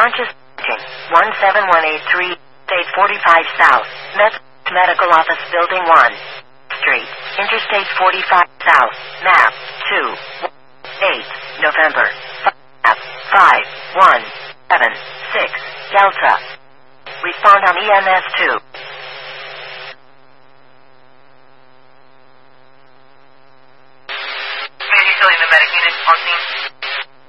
Conscious 17183, State 45 South, Medical Office Building 1 Street, Interstate 45 South, map 2 8 November 5 1 7 6 Delta. Respond on EMS 2.